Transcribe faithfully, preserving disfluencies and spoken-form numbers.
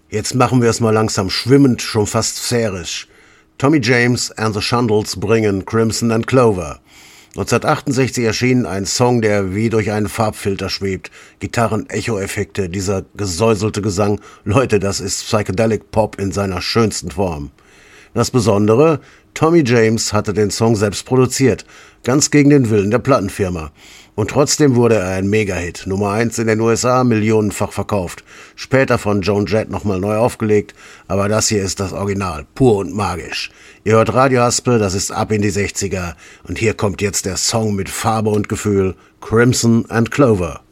Jetzt machen wir es mal langsam schwimmend, schon fast sphärisch. Tommy James and the Shondells bringen Crimson and Clover. neunzehnhundertachtundsechzig erschien ein Song, der wie durch einen Farbfilter schwebt. Gitarren, Echo-Effekte, dieser gesäuselte Gesang. Leute, das ist Psychedelic Pop in seiner schönsten Form. Das Besondere, Tommy James hatte den Song selbst produziert, ganz gegen den Willen der Plattenfirma. Und trotzdem wurde er ein Megahit, Nummer eins in den U S A, millionenfach verkauft. Später von Joan Jett nochmal neu aufgelegt, aber das hier ist das Original, pur und magisch. Ihr hört Radio Haspel, das ist ab in die sechziger und hier kommt jetzt der Song mit Farbe und Gefühl, Crimson and Clover.